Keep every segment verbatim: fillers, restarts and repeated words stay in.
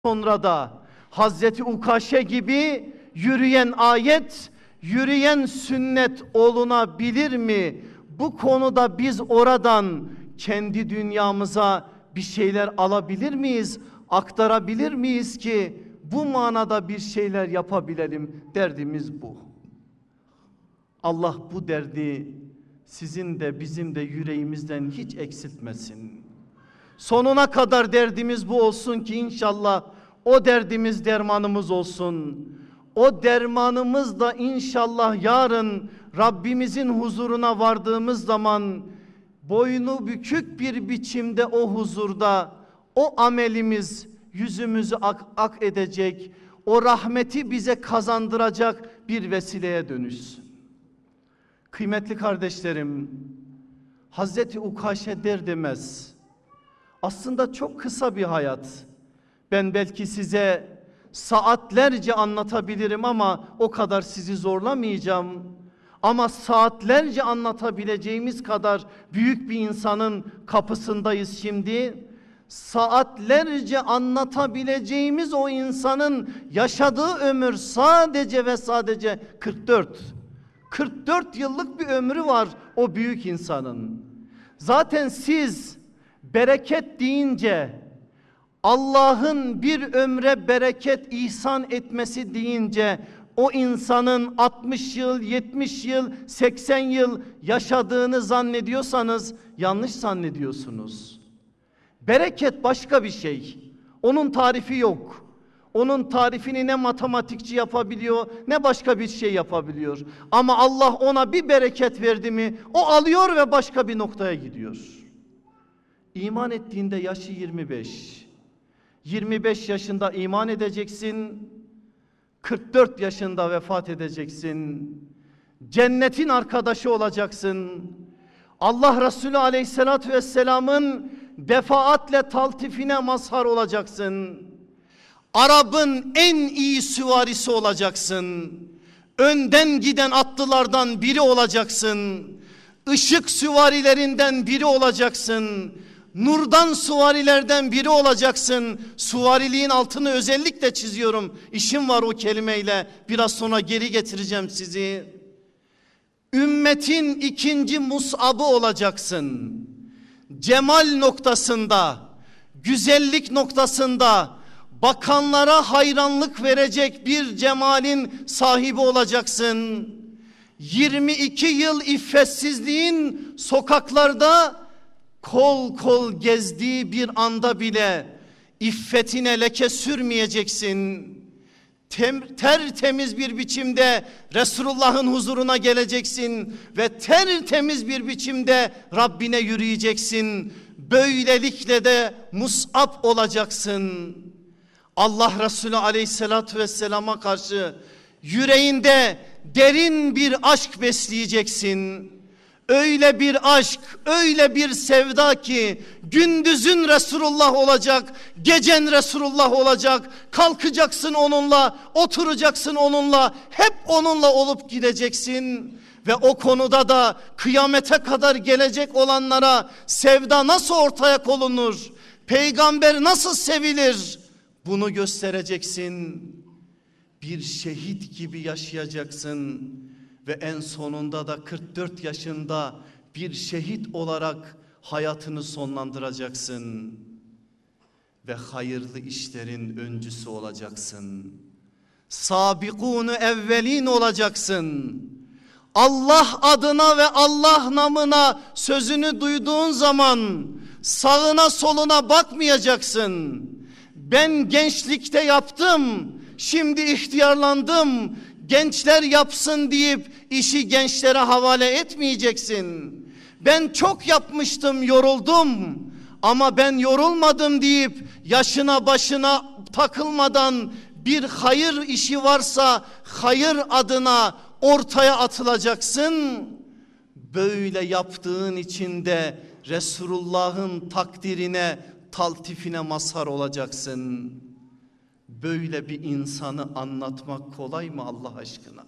Sonra da Hazreti Ukaşe gibi yürüyen ayet, yürüyen sünnet olunabilir mi? Bu konuda biz oradan kendi dünyamıza bir şeyler alabilir miyiz? Aktarabilir miyiz ki bu manada bir şeyler yapabilelim? Derdimiz bu. Allah bu derdi sizin de bizim de yüreğimizden hiç eksiltmesin. Sonuna kadar derdimiz bu olsun ki inşallah o derdimiz dermanımız olsun. O dermanımız da inşallah yarın Rabbimizin huzuruna vardığımız zaman boynu bükük bir biçimde o huzurda o amelimiz yüzümüzü ak, ak edecek, o rahmeti bize kazandıracak bir vesileye dönüşsün. Kıymetli kardeşlerim, Hazreti Ukaşe der demez aslında çok kısa bir hayat. Ben belki size saatlerce anlatabilirim ama o kadar sizi zorlamayacağım. Ama saatlerce anlatabileceğimiz kadar büyük bir insanın kapısındayız şimdi. Saatlerce anlatabileceğimiz o insanın yaşadığı ömür sadece ve sadece kırk dört. kırk dört yıllık bir ömrü var o büyük insanın. Zaten siz bereket deyince, Allah'ın bir ömre bereket ihsan etmesi deyince o insanın altmış yıl, yetmiş yıl, seksen yıl yaşadığını zannediyorsanız yanlış zannediyorsunuz. Bereket başka bir şey. Onun tarifi yok. Onun tarifini ne matematikçi yapabiliyor ne başka bir şey yapabiliyor. Ama Allah ona bir bereket verdi mi o alıyor ve başka bir noktaya gidiyor. İman ettiğinde yaşı yirmi beş. yirmi beş yaşında iman edeceksin. kırk dört yaşında vefat edeceksin. Cennetin arkadaşı olacaksın. Allah Resulü Aleyhisselatü Vesselam'ın defaatle taltifine mazhar olacaksın. Arap'ın en iyi süvarisi olacaksın. Önden giden atlılardan biri olacaksın. Işık süvarilerinden biri olacaksın. Nurdan suvarilerden biri olacaksın. Suvariliğin altını özellikle çiziyorum. İşim var o kelimeyle. Biraz sonra geri getireceğim sizi. Ümmetin ikinci Mus'ab'ı olacaksın. Cemal noktasında, güzellik noktasında bakanlara hayranlık verecek bir cemalin sahibi olacaksın. yirmi iki yıl iffetsizliğin sokaklarda kol kol gezdiği bir anda bile iffetine leke sürmeyeceksin. Tem, tertemiz bir biçimde Resulullah'ın huzuruna geleceksin ve tertemiz bir biçimde Rabbine yürüyeceksin. Böylelikle de Mus'ab olacaksın. Allah Resulü Aleyhisselatü Vesselam'a karşı yüreğinde derin bir aşk besleyeceksin. Öyle bir aşk, öyle bir sevda ki gündüzün Resulullah olacak, gecen Resulullah olacak. Kalkacaksın onunla, oturacaksın onunla, hep onunla olup gideceksin. Ve o konuda da kıyamete kadar gelecek olanlara sevda nasıl ortaya konulur, peygamber nasıl sevilir bunu göstereceksin. Bir şehit gibi yaşayacaksın. Ve en sonunda da kırk dört yaşında bir şehit olarak hayatını sonlandıracaksın. Ve hayırlı işlerin öncüsü olacaksın. Sabikûn-u evvelin olacaksın. Allah adına ve Allah namına sözünü duyduğun zaman sağına soluna bakmayacaksın. Ben gençlikte yaptım, şimdi ihtiyarlandım. Gençler yapsın deyip işi gençlere havale etmeyeceksin. Ben çok yapmıştım, yoruldum ama ben yorulmadım deyip yaşına başına takılmadan bir hayır işi varsa hayır adına ortaya atılacaksın. Böyle yaptığın için de Resulullah'ın takdirine, taltifine mazhar olacaksın. Böyle bir insanı anlatmak kolay mı Allah aşkına?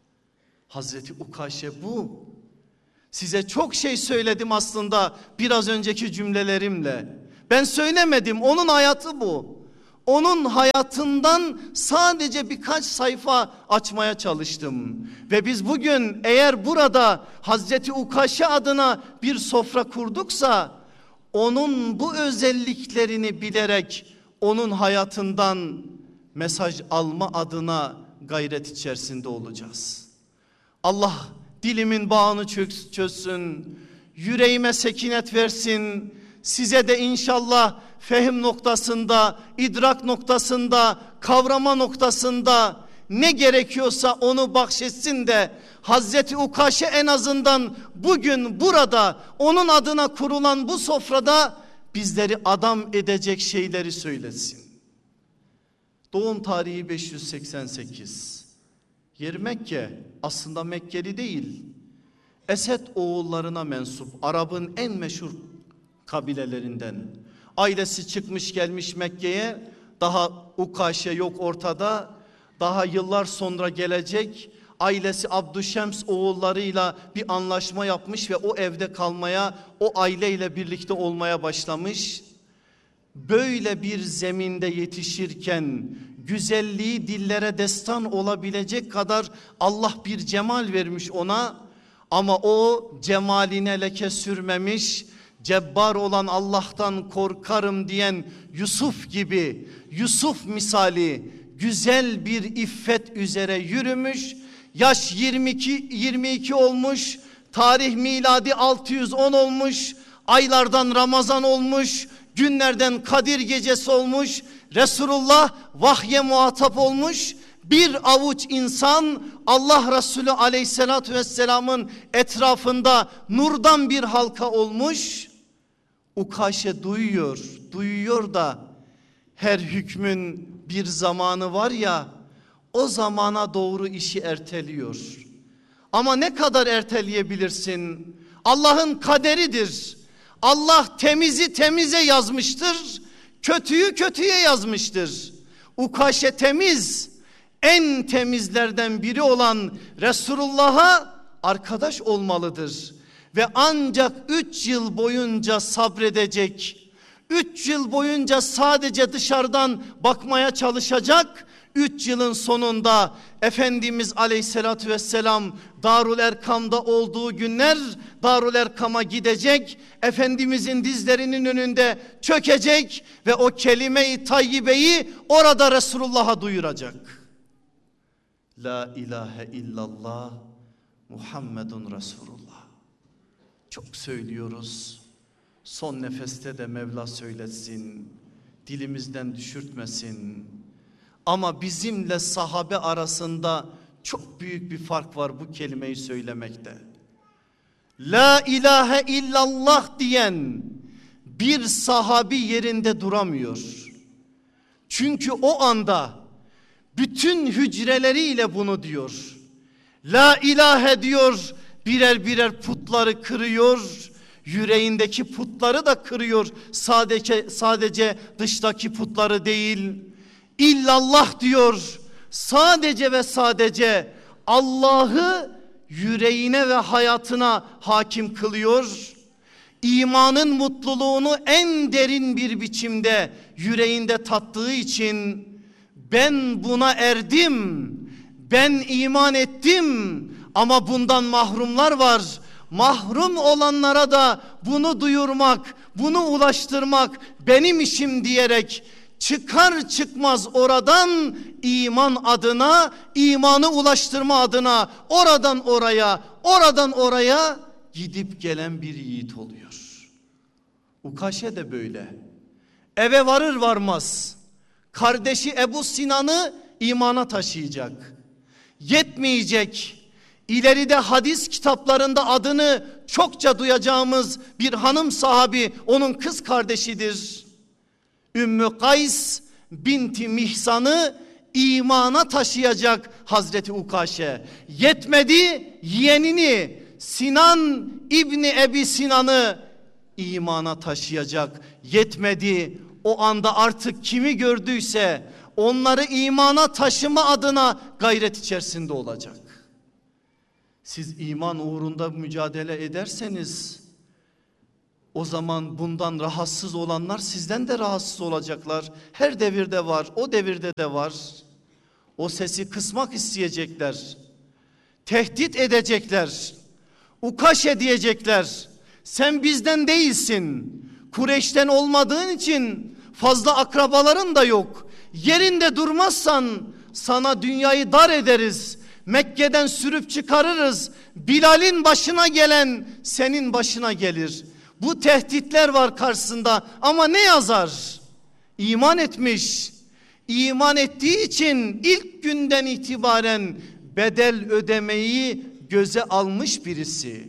Hazreti Ukaşe bu. Size çok şey söyledim aslında biraz önceki cümlelerimle. Ben söylemedim, onun hayatı bu. onun hayatından sadece birkaç sayfa açmaya çalıştım. Ve biz bugün eğer burada Hazreti Ukaşe adına bir sofra kurduksa, onun bu özelliklerini bilerek onun hayatından mesaj alma adına gayret içerisinde olacağız. Allah dilimin bağını çözsün, yüreğime sekinet versin. Size de inşallah fehim noktasında, idrak noktasında, kavrama noktasında ne gerekiyorsa onu bahşetsin de Hazreti Ukaşe en azından bugün burada onun adına kurulan bu sofrada bizleri adam edecek şeyleri söylesin. Doğum tarihi beş yüz seksen sekiz. Yeri Mekke, aslında Mekkeli değil. Esed oğullarına mensup, Arap'ın en meşhur kabilelerinden. Ailesi çıkmış gelmiş Mekke'ye, daha Ukaşe yok ortada, daha yıllar sonra gelecek. Ailesi Abdüşems oğullarıyla bir anlaşma yapmış ve o evde kalmaya, o aileyle birlikte olmaya başlamış. Böyle bir zeminde yetişirken güzelliği dillere destan olabilecek kadar Allah bir cemal vermiş ona. Ama o cemaline leke sürmemiş, cebbar olan Allah'tan korkarım diyen Yusuf gibi, Yusuf misali güzel bir iffet üzere yürümüş. Yaş yirmi iki, yirmi iki olmuş, tarih miladi altı yüz on olmuş, aylardan Ramazan olmuş, günlerden Kadir gecesi olmuş, Resulullah vahye muhatap olmuş. Bir avuç insan Allah Resulü aleyhissalatü vesselamın etrafında nurdan bir halka olmuş. Ukaşe duyuyor, duyuyor da her hükmün bir zamanı var ya, o zamana doğru işi erteliyor. Ama ne kadar erteleyebilirsin? Allah'ın kaderidir. Allah temizi temize yazmıştır, kötüyü kötüye yazmıştır. Ukaşe temiz, en temizlerden biri olan Resulullah'a arkadaş olmalıdır. Ve ancak üç yıl boyunca sabredecek, üç yıl boyunca sadece dışarıdan bakmaya çalışacak. Üç yılın sonunda Efendimiz Aleyhisselatü Vesselam Darul Erkam'da olduğu günler Darul Erkam'a gidecek. Efendimizin dizlerinin önünde çökecek ve o kelime-i tayyibeyi orada Resulullah'a duyuracak. La ilahe illallah Muhammedun Resulullah. Çok söylüyoruz. Son nefeste de Mevla söyletsin. Dilimizden düşürtmesin. Ama bizimle sahabe arasında çok büyük bir fark var bu kelimeyi söylemekte. La ilahe illallah diyen bir sahabi yerinde duramıyor. Çünkü o anda bütün hücreleriyle bunu diyor. La ilahe diyor, birer birer putları kırıyor. Yüreğindeki putları da kırıyor. Sadece sadece dıştaki putları değil. İllallah diyor. Sadece ve sadece Allah'ı yüreğine ve hayatına hakim kılıyor. İmanın mutluluğunu en derin bir biçimde yüreğinde tattığı için ben buna erdim, ben iman ettim ama bundan mahrumlar var. Mahrum olanlara da bunu duyurmak, bunu ulaştırmak benim işim diyerek çıkar çıkmaz oradan iman adına, imanı ulaştırma adına oradan oraya, oradan oraya gidip gelen bir yiğit oluyor. Ukaşe de böyle. Eve varır varmaz kardeşi Ebu Sinan'ı imana taşıyacak. Yetmeyecek. İleride hadis kitaplarında adını çokça duyacağımız bir hanım sahabi onun kız kardeşidir. Ümmü Kays binti Mihsan'ı imana taşıyacak Hazreti Ukaşe. Yetmedi, yeğenini Sinan İbni Ebi Sinan'ı imana taşıyacak. Yetmedi, o anda artık kimi gördüyse onları imana taşıma adına gayret içerisinde olacak. Siz iman uğrunda mücadele ederseniz O zaman bundan rahatsız olanlar sizden de rahatsız olacaklar. Her devirde var, o devirde de var. O sesi kısmak isteyecekler. Tehdit edecekler. Ukaşe diyecekler. Sen bizden değilsin. Kureyş'ten olmadığın için fazla akrabaların da yok. Yerinde durmazsan sana dünyayı dar ederiz. Mekke'den sürüp çıkarırız. Bilal'in başına gelen senin başına gelir. Bu tehditler var karşısında ama ne yazar? İman etmiş. İman ettiği için ilk günden itibaren bedel ödemeyi göze almış birisi.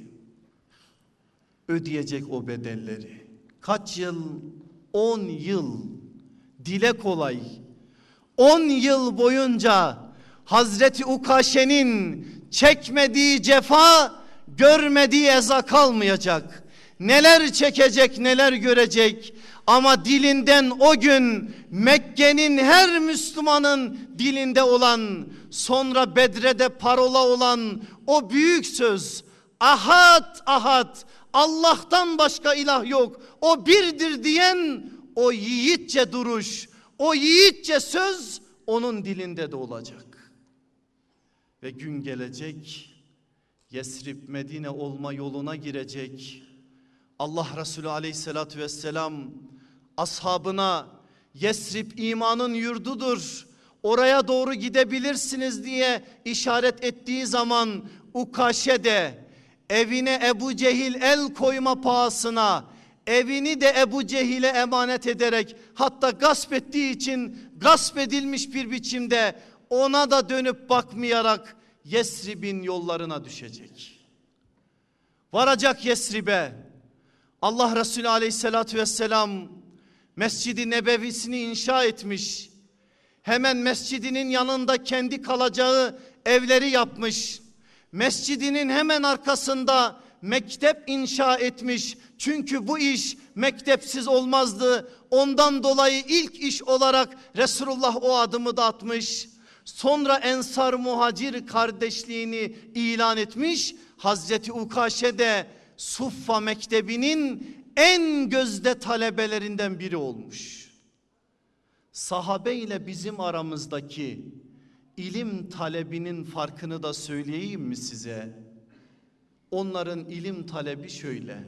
Ödeyecek o bedelleri. Kaç yıl? On yıl. Dile kolay. On yıl boyunca Hazreti Ukaşe'nin çekmediği cefa, görmediği eza kalmayacak. Neler çekecek, neler görecek. Ama dilinden o gün Mekke'nin her Müslümanın dilinde olan, sonra Bedre'de parola olan o büyük söz, ahad ahad, Allah'tan başka ilah yok, o birdir diyen o yiğitçe duruş, o yiğitçe söz onun dilinde de olacak. Ve gün gelecek, Yesrib Medine olma yoluna girecek. Allah Resulü aleyhissalatü vesselam ashabına Yesrib imanın yurdudur, oraya doğru gidebilirsiniz diye işaret ettiği zaman Ukaşe de evine Ebu Cehil el koyma pahasına evini de Ebu Cehil'e emanet ederek, hatta gasp ettiği için gasp edilmiş bir biçimde ona da dönüp bakmayarak Yesrib'in yollarına düşecek. Varacak Yesrib'e. Allah Resulü aleyhissalatü vesselam Mescid-i Nebevisini inşa etmiş. Hemen mescidinin yanında kendi kalacağı evleri yapmış. Mescidinin hemen arkasında mektep inşa etmiş. Çünkü bu iş mektepsiz olmazdı. Ondan dolayı ilk iş olarak Resulullah o adımı da atmış. Sonra Ensar Muhacir kardeşliğini ilan etmiş. Hazreti Ukaşe de Suffa Mektebi'nin en gözde talebelerinden biri olmuş. Sahabe ile bizim aramızdaki ilim talebinin farkını da söyleyeyim mi size? Onların ilim talebi şöyle: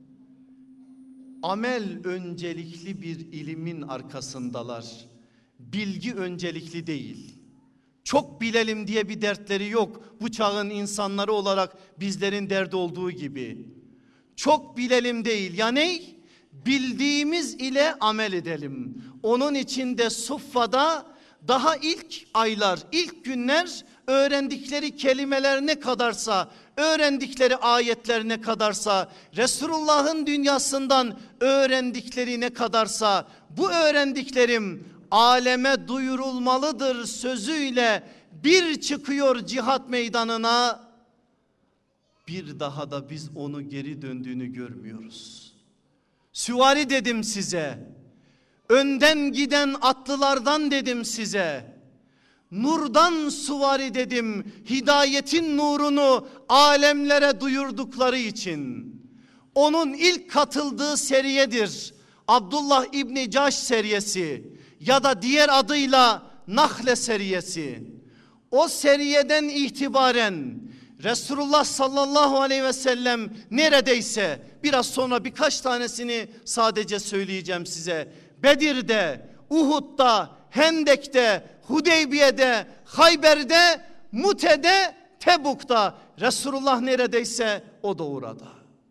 amel öncelikli bir ilimin arkasındalar. Bilgi öncelikli değil. Çok bilelim diye bir dertleri yok. Bu çağın insanları olarak bizlerin derdi olduğu gibi. Çok bilelim değil. Ya ne? Bildiğimiz ile amel edelim. Onun için de Suffa'da daha ilk aylar, ilk günler öğrendikleri kelimeler ne kadarsa, öğrendikleri ayetler ne kadarsa, Resulullah'ın dünyasından öğrendikleri ne kadarsa, bu öğrendiklerim aleme duyurulmalıdır sözüyle bir çıkıyor cihat meydanına, bir daha da biz onu geri döndüğünü görmüyoruz. Süvari dedim size, önden giden atlılardan dedim size, nurdan süvari dedim, hidayetin nurunu alemlere duyurdukları için. Onun ilk katıldığı seriyedir Abdullah İbni Caş seriyesi ya da diğer adıyla Nahle seriyesi. O seriyeden itibaren Resulullah sallallahu aleyhi ve sellem neredeyse, biraz sonra birkaç tanesini sadece söyleyeceğim size. Bedir'de, Uhud'da, Hendek'te, Hudeybiye'de, Hayber'de, Mute'de, Tebuk'ta Resulullah neredeyse o da orada.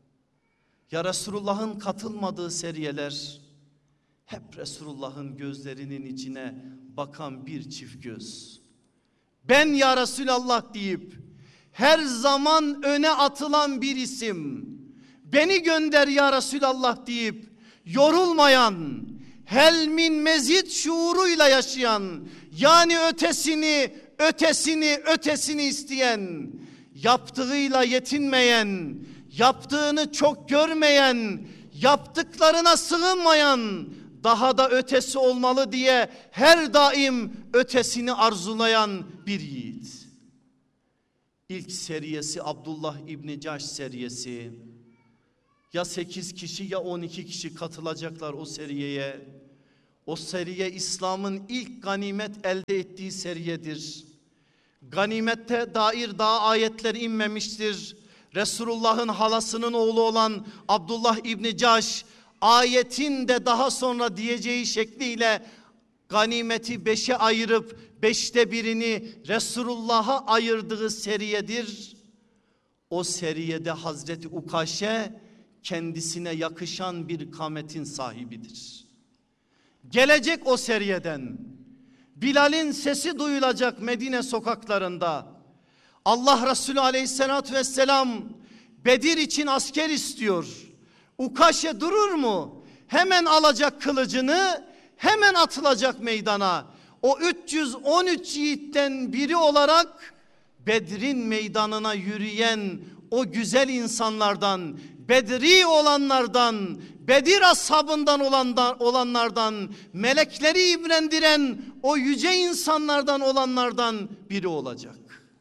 Ya Resulullah'ın katılmadığı seriyeler hep Resulullah'ın gözlerinin içine bakan bir çift göz. Ben ya Resulallah deyip her zaman öne atılan bir isim. Beni gönder ya Resulallah deyip yorulmayan, helmin mezit şuuruyla yaşayan, yani ötesini, ötesini, ötesini isteyen, yaptığıyla yetinmeyen, yaptığını çok görmeyen, yaptıklarına sığınmayan, daha da ötesi olmalı diye her daim ötesini arzulayan bir yiğit. İlk seriyesi Abdullah İbni Caş seriyesi. Ya sekiz kişi ya on iki kişi katılacaklar o seriyeye. O seriye İslam'ın ilk ganimet elde ettiği seriyedir. Ganimette dair daha ayetler inmemiştir. Resulullah'ın halasının oğlu olan Abdullah İbni Caş ayetin de daha sonra diyeceği şekliyle ganimeti beşe ayırıp beşte birini Resulullah'a ayırdığı seriyedir. O seriyede Hazreti Ukaşe kendisine yakışan bir kametin sahibidir. Gelecek o seriyeden. Bilal'in sesi duyulacak Medine sokaklarında. Allah Resulü aleyhissalatü vesselam Bedir için asker istiyor. Ukaşe durur mu? Hemen alacak kılıcını, hemen atılacak meydana. O üç yüz on üç yiğitten biri olarak Bedir'in meydanına yürüyen o güzel insanlardan, Bedri olanlardan, Bedir ashabından olanlardan, melekleri imrendiren o yüce insanlardan olanlardan biri olacak.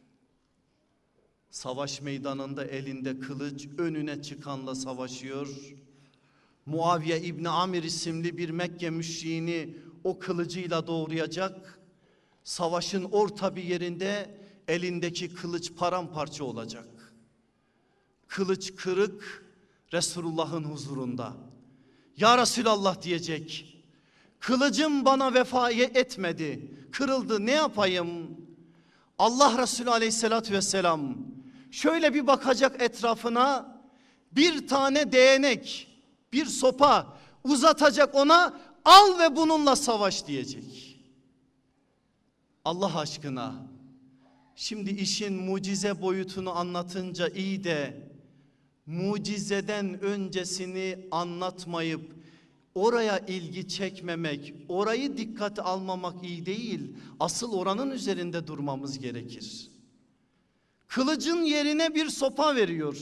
Savaş meydanında elinde kılıç, önüne çıkanla savaşıyor. Muaviye İbni Amir isimli bir Mekke müşriğini o kılıcıyla doğrayacak. Savaşın orta bir yerinde elindeki kılıç paramparça olacak. Kılıç kırık Resulullah'ın huzurunda. Ya Resulallah diyecek. Kılıcım bana vefa etmedi. Kırıldı, ne yapayım? Allah Resulü aleyhissalatü vesselam şöyle bir bakacak etrafına. Bir tane değnek, bir sopa uzatacak ona, al ve bununla savaş diyecek. Allah aşkına şimdi işin mucize boyutunu anlatınca iyi de mucizeden öncesini anlatmayıp oraya ilgi çekmemek, orayı dikkate almamak iyi değil. Asıl oranın üzerinde durmamız gerekir. Kılıcın yerine bir sopa veriyor.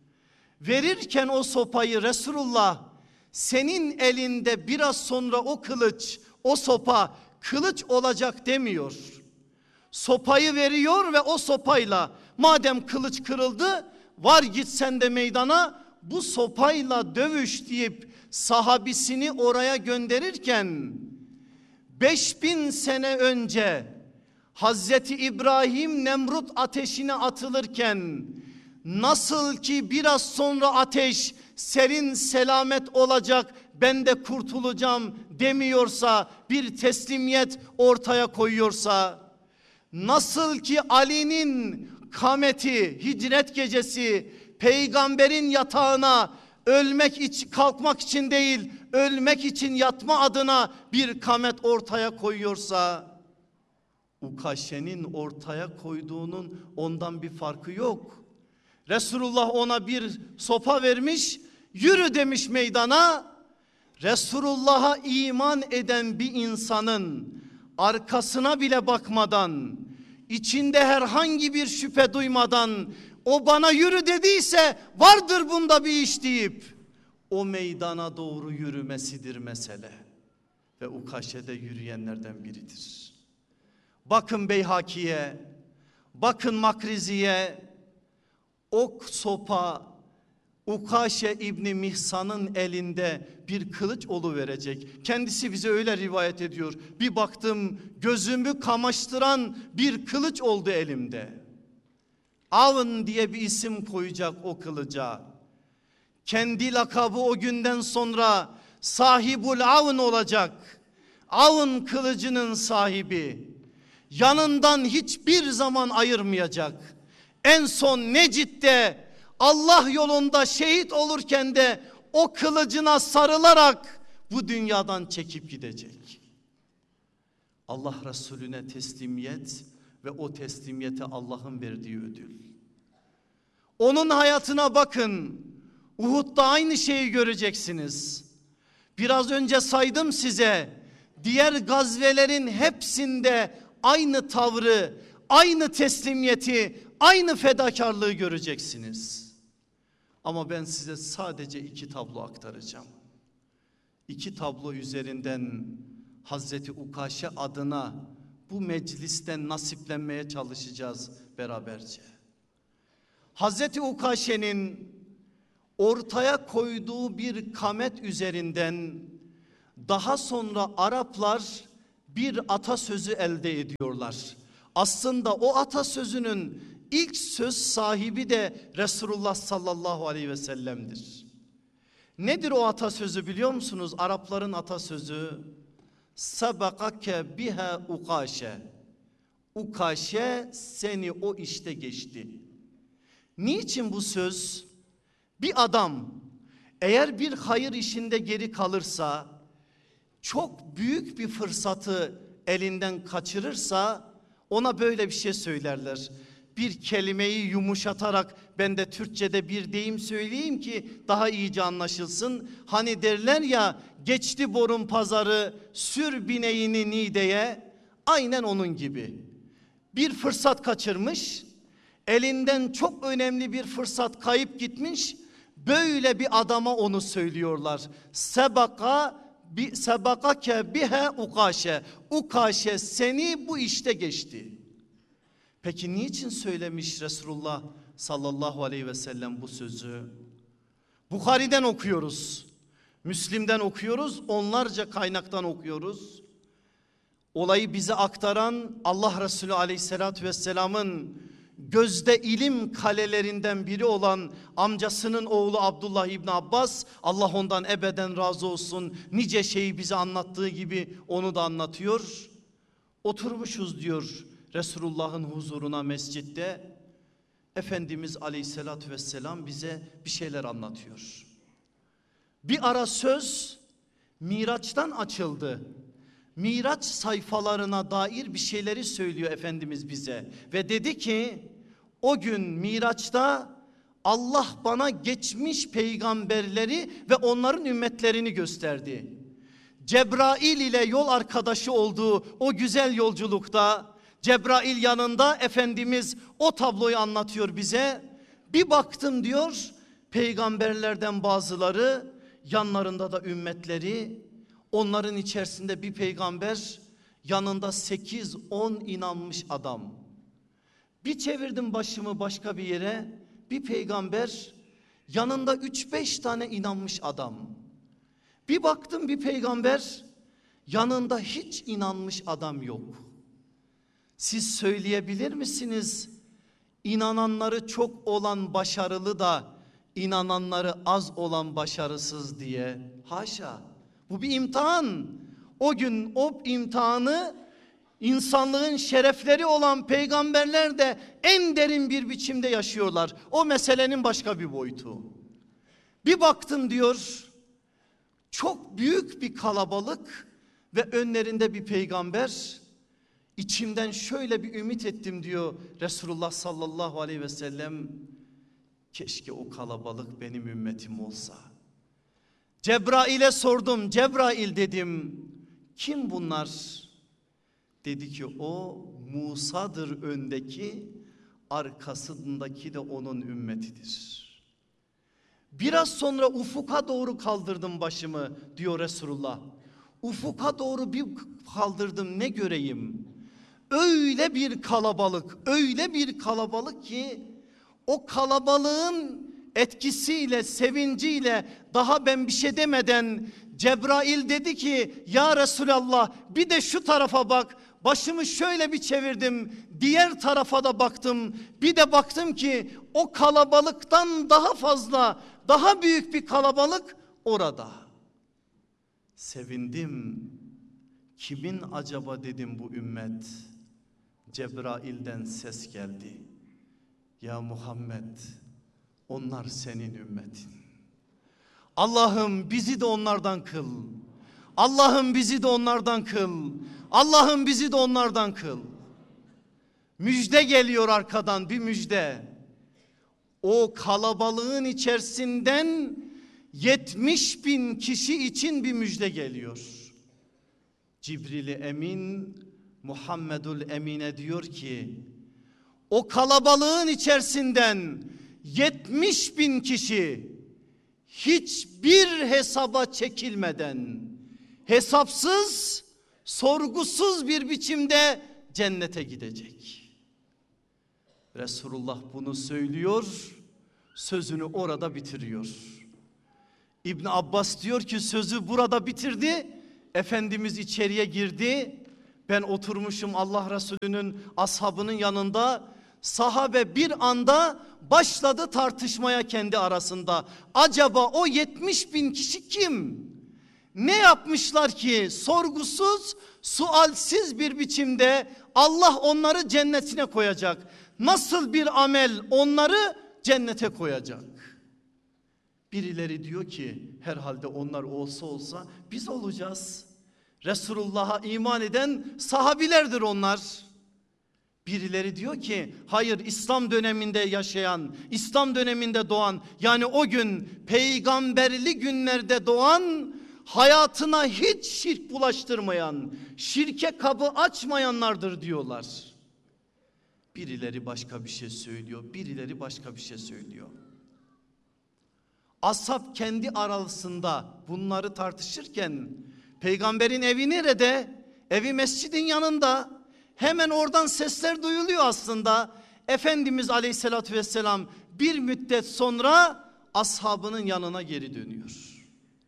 Verirken o sopayı Resulullah, senin elinde biraz sonra o kılıç, o sopa kılıç olacak demiyor. Sopayı veriyor ve o sopayla, madem kılıç kırıldı, var git sen de meydana, bu sopayla dövüş deyip sahabisini oraya gönderirken beş bin sene önce Hazreti İbrahim Nemrut ateşine atılırken nasıl ki biraz sonra ateş serin selamet olacak, ben de kurtulacağım demiyorsa, bir teslimiyet ortaya koyuyorsa, nasıl ki Ali'nin kameti hicret gecesi peygamberin yatağına ölmek için, kalkmak için değil, ölmek için yatma adına bir kamet ortaya koyuyorsa, Ukaşe'nin ortaya koyduğunun ondan bir farkı yok. Resulullah ona bir sopa vermiş, yürü demiş meydana. Resulullah'a iman eden bir insanın arkasına bile bakmadan, içinde herhangi bir şüphe duymadan, o bana yürü dediyse vardır bunda bir iş deyip o meydana doğru yürümesidir mesele. Ve Ukaşe'de yürüyenlerden biridir. Bakın Beyhaki'ye, bakın Makrizi'ye, ok sopa Ukaşe İbni Mihsan'ın elinde bir kılıç oluverecek. Kendisi bize öyle rivayet ediyor. Bir baktım gözümü kamaştıran bir kılıç oldu elimde. Avn diye bir isim koyacak o kılıca. Kendi lakabı o günden sonra Sahibul Avn olacak. Avn kılıcının sahibi. Yanından hiçbir zaman ayırmayacak. En son Necid'de Allah yolunda şehit olurken de o kılıcına sarılarak bu dünyadan çekip gidecek. Allah Resulüne teslimiyet ve o teslimiyete Allah'ın verdiği ödül. Onun hayatına bakın. Uhud'da aynı şeyi göreceksiniz. Biraz önce saydım size. Diğer gazvelerin hepsinde aynı tavrı, aynı teslimiyeti, aynı fedakarlığı göreceksiniz. Ama ben size sadece iki tablo aktaracağım. İki tablo üzerinden Hazreti Ukaşe adına bu meclisten nasiplenmeye çalışacağız beraberce. Hazreti Ukaşe'nin ortaya koyduğu bir kamet üzerinden daha sonra Araplar bir atasözü elde ediyorlar. Aslında o atasözünün ilk söz sahibi de Resulullah sallallahu aleyhi ve sellem'dir. Nedir o atasözü biliyor musunuz? Arapların atasözü sabakake biha ukaşe. Ukaşe seni o işte geçti. Niçin bu söz? Bir adam eğer bir hayır işinde geri kalırsa, çok büyük bir fırsatı elinden kaçırırsa ona böyle bir şey söylerler. Bir kelimeyi yumuşatarak ben de Türkçe'de bir deyim söyleyeyim ki daha iyice anlaşılsın. Hani derler ya, geçti borun pazarı, sür bineğini Niğde'ye. Aynen onun gibi. Bir fırsat kaçırmış, elinden çok önemli bir fırsat kayıp gitmiş. Böyle bir adama onu söylüyorlar. Sebaka bi sebakake biha ukaşe. Ukaşe seni bu işte geçti. Peki niçin söylemiş Resulullah sallallahu aleyhi ve sellem bu sözü? Bukhari'den okuyoruz, Müslim'den okuyoruz, onlarca kaynaktan okuyoruz. Olayı bize aktaran Allah Resulü aleyhissalatü vesselamın gözde ilim kalelerinden biri olan amcasının oğlu Abdullah İbni Abbas, Allah ondan ebeden razı olsun, nice şeyi bize anlattığı gibi onu da anlatıyor. Oturmuşuz diyor Resulullah'ın huzuruna mescitte. Efendimiz aleyhissalatü vesselam bize bir şeyler anlatıyor. Bir ara söz Miraç'tan açıldı. Miraç sayfalarına dair bir şeyleri söylüyor Efendimiz bize. Ve dedi ki o gün Miraç'ta Allah bana geçmiş peygamberleri ve onların ümmetlerini gösterdi. Cebrail ile yol arkadaşı olduğu o güzel yolculukta Cebrail yanında, Efendimiz o tabloyu anlatıyor bize. Bir baktım diyor, peygamberlerden bazıları, yanlarında da ümmetleri, onların içerisinde bir peygamber, yanında sekiz on inanmış adam. Bir çevirdim başımı başka bir yere, bir peygamber, yanında üç beş tane inanmış adam. Bir baktım bir peygamber, yanında hiç inanmış adam yok. Siz söyleyebilir misiniz? İnananları çok olan başarılı da inananları az olan başarısız diye. Haşa. Bu bir imtihan. O gün o imtihanı insanlığın şerefleri olan peygamberler de en derin bir biçimde yaşıyorlar. O meselenin başka bir boyutu. Bir baktım diyor, çok büyük bir kalabalık ve önlerinde bir peygamber. İçimden şöyle bir ümit ettim diyor Resulullah sallallahu aleyhi ve sellem. Keşke o kalabalık benim ümmetim olsa. Cebrail'e sordum. Cebrail dedim, kim bunlar? Dedi ki o Musa'dır öndeki, arkasındaki de onun ümmetidir. Biraz sonra ufuka doğru kaldırdım başımı diyor Resulullah. Ufuka doğru bir kaldırdım, ne göreyim? Öyle bir kalabalık, öyle bir kalabalık ki o kalabalığın etkisiyle, sevinciyle daha ben bir şey demeden Cebrail dedi ki ya Resulallah bir de şu tarafa bak. Başımı şöyle bir çevirdim, diğer tarafa da baktım. Bir de baktım ki o kalabalıktan daha fazla, daha büyük bir kalabalık orada. Sevindim. Kimin acaba dedim bu ümmet? Cebrail'den ses geldi. Ya Muhammed, onlar senin ümmetin. Allah'ım bizi de onlardan kıl. Allah'ım bizi de onlardan kıl. Allah'ım bizi de onlardan kıl. Müjde geliyor arkadan, bir müjde. O kalabalığın içerisinden yetmiş bin kişi için bir müjde geliyor. Cibril-i Emin Muhammedül Emine diyor ki o kalabalığın içerisinden yetmiş bin kişi hiçbir hesaba çekilmeden, hesapsız, sorgusuz bir biçimde cennete gidecek. Resulullah bunu söylüyor. sözünü orada bitiriyor. İbn Abbas diyor ki sözü burada bitirdi. Efendimiz içeriye girdi. Ben oturmuşum Allah Resulü'nün ashabının yanında. Sahabe bir anda başladı tartışmaya kendi arasında. Acaba o yetmiş bin kişi kim? Ne yapmışlar ki sorgusuz, sualsiz bir biçimde Allah onları cennetine koyacak? Nasıl bir amel onları cennete koyacak? Birileri diyor ki herhalde onlar olsa olsa biz olacağız. Resulullah'a iman eden sahabilerdir onlar. Birileri diyor ki hayır, İslam döneminde yaşayan, İslam döneminde doğan, yani o gün peygamberli günlerde doğan, hayatına hiç şirk bulaştırmayan, şirke kapı açmayanlardır diyorlar. Birileri başka bir şey söylüyor, birileri başka bir şey söylüyor. Ashab kendi arasında bunları tartışırken peygamberin evi nerede? Evi mescidin yanında. Hemen oradan sesler duyuluyor aslında. Efendimiz Aleyhisselatü Vesselam bir müddet sonra ashabının yanına geri dönüyor.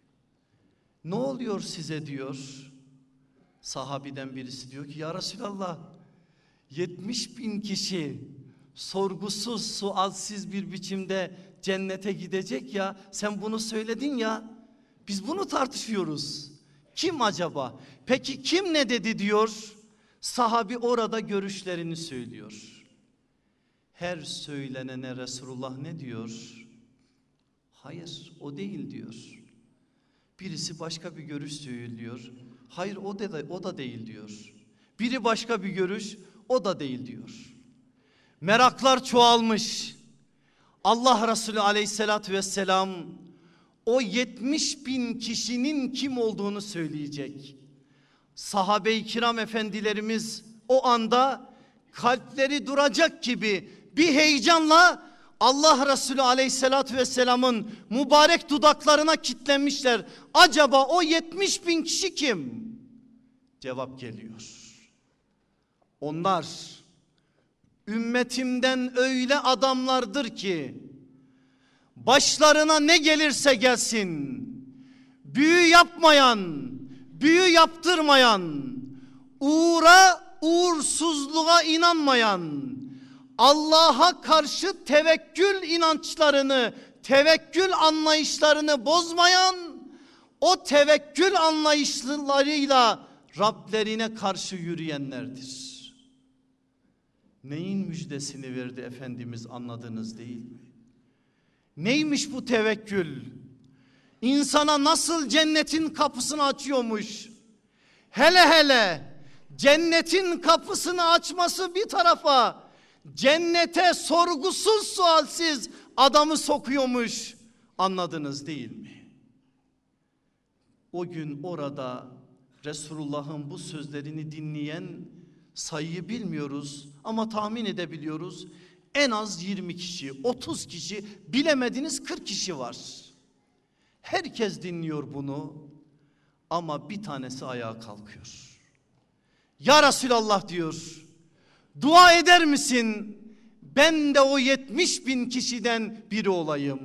Ne oluyor size diyor. Sahabiden birisi diyor ki ya Resulallah, yetmiş bin kişi sorgusuz sualsiz bir biçimde cennete gidecek ya, sen bunu söyledin ya, biz bunu tartışıyoruz. Kim acaba? Peki kim ne dedi diyor. Sahabi orada görüşlerini söylüyor. Her söylenene Resulullah ne diyor? Hayır, o değil diyor. Birisi başka bir görüş söylüyor. Hayır, o da, o da değil diyor. Biri başka bir görüş, o da değil diyor. Meraklar çoğalmış. Allah Resulü Aleyhisselatü Vesselam o yetmiş bin kişinin kim olduğunu söyleyecek. Sahabe-i kiram efendilerimiz o anda kalpleri duracak gibi bir heyecanla Allah Resulü Aleyhisselatü Vesselam'ın mübarek dudaklarına kitlenmişler. Acaba o yetmiş bin kişi kim? Cevap geliyor. Onlar ümmetimden öyle adamlardır ki başlarına ne gelirse gelsin, büyü yapmayan, büyü yaptırmayan, uğra uğursuzluğa inanmayan, Allah'a karşı tevekkül inançlarını, tevekkül anlayışlarını bozmayan, o tevekkül anlayışlarıyla Rablerine karşı yürüyenlerdir. Neyin müjdesini verdi Efendimiz, anladınız değil mi? Neymiş bu tevekkül? İnsana nasıl cennetin kapısını açıyormuş? Hele hele cennetin kapısını açması bir tarafa, cennete sorgusuz sualsiz adamı sokuyormuş. Anladınız değil mi? O gün orada Resulullah'ın bu sözlerini dinleyen, sayıyı bilmiyoruz ama tahmin edebiliyoruz, en az yirmi kişi, otuz kişi, bilemediniz kırk kişi var. Herkes dinliyor bunu ama bir tanesi ayağa kalkıyor. Ya Resulallah diyor, dua eder misin? Ben de o yetmiş bin kişiden biri olayım.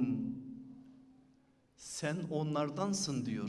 Sen onlardansın diyor.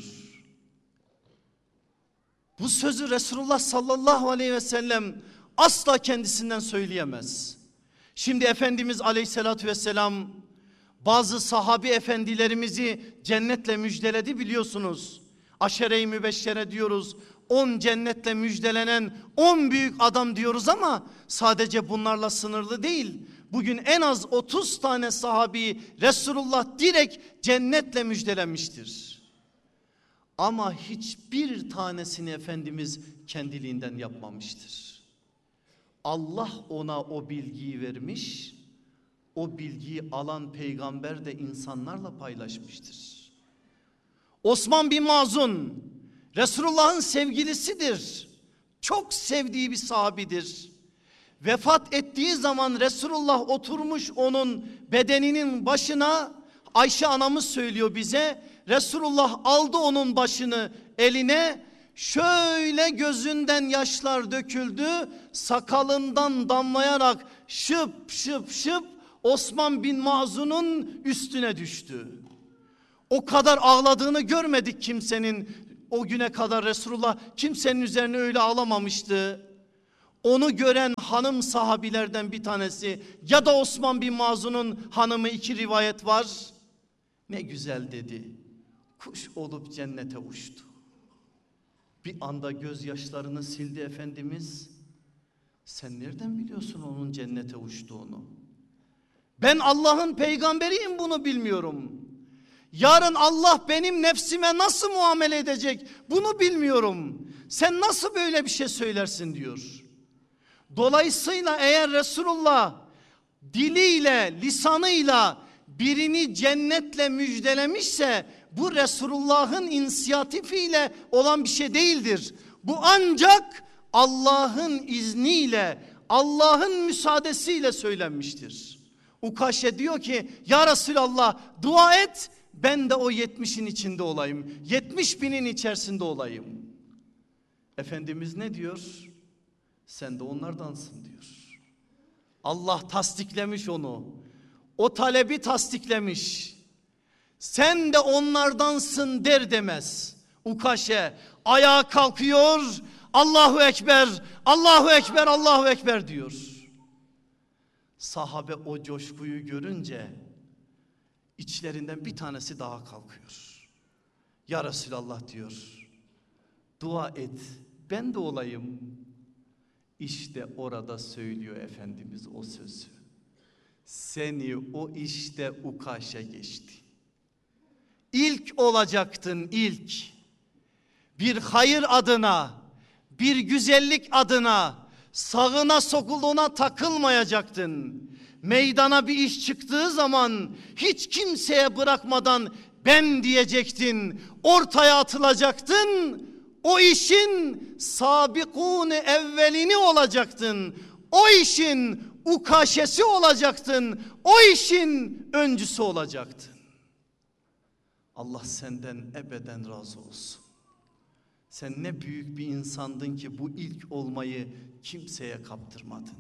Bu sözü Resulullah sallallahu aleyhi ve sellem asla kendisinden söyleyemez. Şimdi Efendimiz Aleyhisselatü Vesselam bazı sahabi efendilerimizi cennetle müjdeledi biliyorsunuz. Aşere-i mübeşşere diyoruz. on cennetle müjdelenen on büyük adam diyoruz ama sadece bunlarla sınırlı değil. Bugün en az otuz tane sahabi Resulullah direkt cennetle müjdelemiştir. Ama hiçbir tanesini Efendimiz kendiliğinden yapmamıştır. Allah ona o bilgiyi vermiş, o bilgiyi alan peygamber de insanlarla paylaşmıştır. Osman bin Mazun Resulullah'ın sevgilisidir. Çok sevdiği bir sahabidir. Vefat ettiği zaman Resulullah oturmuş onun bedeninin başına, Ayşe anamız söylüyor bize, Resulullah aldı onun başını eline, şöyle gözünden yaşlar döküldü, sakalından damlayarak şıp şıp şıp Osman bin Mazun'un üstüne düştü. O kadar ağladığını görmedik kimsenin. O güne kadar Resulullah kimsenin üzerine öyle ağlamamıştı. Onu gören hanım sahabilerden bir tanesi ya da Osman bin Mazun'un hanımı, iki rivayet var. Ne güzel dedi. Kuş olup cennete uçtu. Bir anda gözyaşlarını sildi Efendimiz. Sen nereden biliyorsun onun cennete uçtuğunu? Ben Allah'ın peygamberiyim, bunu bilmiyorum. Yarın Allah benim nefsime nasıl muamele edecek bunu bilmiyorum. Sen nasıl böyle bir şey söylersin diyor. Dolayısıyla eğer Resulullah diliyle, lisanıyla birini cennetle müjdelemişse bu Resulullah'ın inisiyatifiyle olan bir şey değildir. Bu ancak Allah'ın izniyle, Allah'ın müsaadesiyle söylenmiştir. Ukaşe diyor ki ya Resulallah dua et, ben de o yetmişin içinde olayım. Yetmiş binin içerisinde olayım. Efendimiz ne diyor? Sen de onlardansın diyor. Allah tasdiklemiş onu. O talebi tasdiklemiş. Sen de onlardansın der demez. Ukaşe ayağa kalkıyor. Allahu Ekber, Allahu Ekber, Allahu Ekber diyor. Sahabe o coşkuyu görünce içlerinden bir tanesi daha kalkıyor. Ya Resulallah diyor, dua et ben de olayım. İşte orada söylüyor Efendimiz o sözü. Seni o işte Ukaşe geçti. İlk olacaktın, ilk. Bir hayır adına, bir güzellik adına, sağına sokulduğuna takılmayacaktın. Meydana bir iş çıktığı zaman hiç kimseye bırakmadan ben diyecektin. Ortaya atılacaktın. O işin sabikûn evvelini olacaktın. O işin ukaşesi olacaktın. O işin öncüsü olacaktın. Allah senden ebeden razı olsun. Sen ne büyük bir insandın ki bu ilk olmayı kimseye kaptırmadın.